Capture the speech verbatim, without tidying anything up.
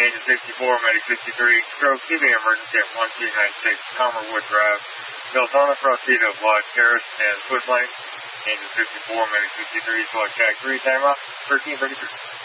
Engine sixty-four, Medic sixty-three, stroke, keeping emergency at one two nine six, Comerwood Drive, Beltona, Frostito, Block, Terrace, and Swift Lane. Engine sixty-four, Medic sixty-three, Block, Tag three, timeout, thirteen thirty-three.